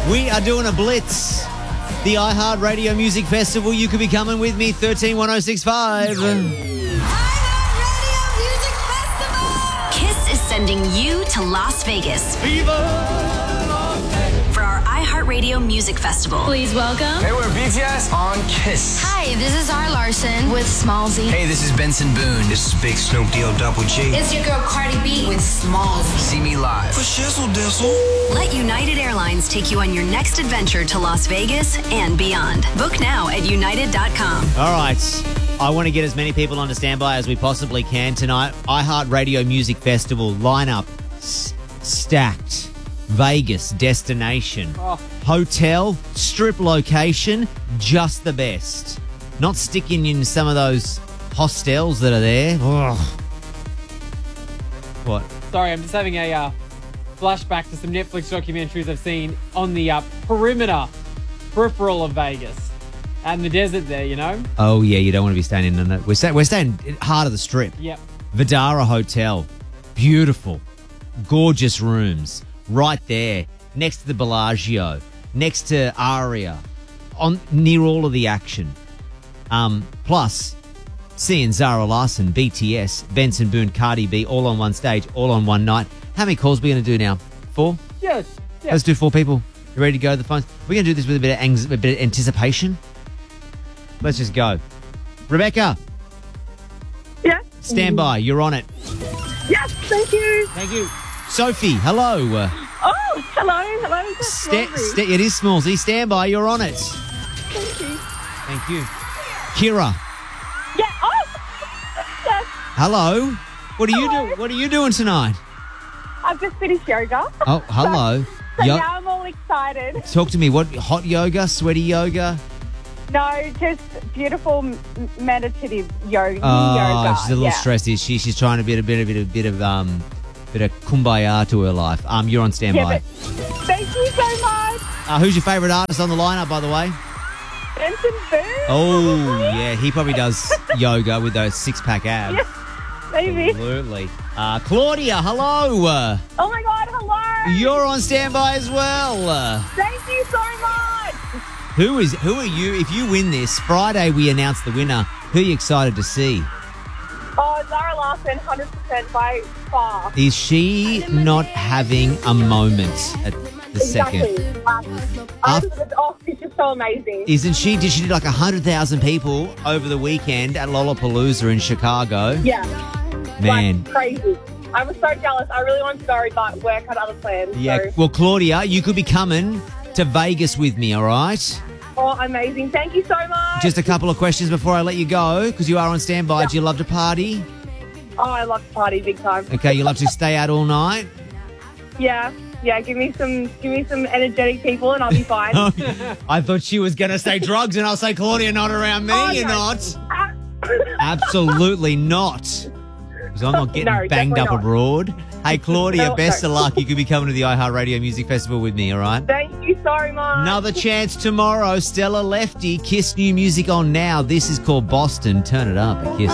We are doing a blitz. The iHeartRadio Music Festival. You could be coming with me, 131065. iHeartRadio Music Festival! Kiss is sending you to Las Vegas for our iHeartRadio Music Festival. Please welcome. Hey, we're BTS on Kiss. Hi, this is R. Larson with Smallzy. Hey, this is Benson Boone. This is Big Snoop Deal Double G. It's your girl Cardi B with Smallzy. See me live. For shizzle dizzle. Let United Airlines take you on your next adventure to Las Vegas and beyond. Book now at united.com. All right. I want to get as many people on standby as we possibly can tonight. iHeartRadio Music Festival lineup stacked. Vegas destination. Hotel, strip location, just the best. Not sticking in some of those hostels that are there. Ugh. What? Sorry, I'm just having a flashback to some Netflix documentaries I've seen on the peripheral of Vegas. Out in the desert there, you know? Oh, yeah, you don't want to be staying in that. We're staying heart of the strip. Yep. Vidara Hotel. Beautiful. Gorgeous rooms. Right there. Next to the Bellagio. Next to Aria. Near all of the action. Plus, seeing Zara Larson, BTS, Benson Boone, Cardi B, all on one stage, all on one night. How many calls are we going to do now? 4? Yes. Let's do 4 people. You ready to go to the phones? We're going to do this with a bit of anticipation. Let's just go. Rebecca. Yeah. Stand by. You're on it. Yes, thank you. Thank you. Sophie, hello. Oh, hello. That's lovely. It is Smallzy. Stand by. You're on it. Thank you. Thank you. Kira. Yeah. Oh. Yes. Hello. What are Hello. you What are you doing tonight? I've just finished yoga. Oh, hello. So now I'm all excited. Talk to me. What, hot yoga, sweaty yoga? No, just beautiful meditative yoga. Oh, she's a little yeah. stressed. She's trying to be a bit of kumbaya to her life. You're on standby. Yeah, thank you so much. Who's your favourite artist on the lineup, by the way? Benson Boone. Oh, yeah, he probably does yoga with those 6-pack abs. Yeah, maybe. Absolutely. Claudia, hello. Oh my God, hello. You're on standby as well. Thank you so much. Who are you? If you win this, Friday we announce the winner. Who are you excited to see? Oh, Zara Larson, 100% by far. Is she not having a moment at the second? She's just so amazing. Isn't she? Did she do like 100,000 people over the weekend at Lollapalooza in Chicago? Yeah. Man. Like, crazy. I was so jealous. I really wanted to go, but work had other plans. Yeah. So. Well, Claudia, you could be coming to Vegas with me, all right? Oh, amazing. Thank you so much. Just a couple of questions before I let you go, because you are on standby. Yeah. Do you love to party? Oh, I love to party big time. Okay, you love to stay out all night? Yeah. Give me some energetic people and I'll be fine. I thought she was going to say drugs, and I'll say, Claudia, not around me. Oh, You're no. not. Absolutely not. Because I'm not getting banged up not. abroad. Hey, Claudia, No, best no. of luck. You could be coming to the iHeartRadio Music Festival with me, all right? Thank you so much. Another chance tomorrow. Stella Lefty, Kiss new music on now. This is called Boston. Turn it up at Kiss.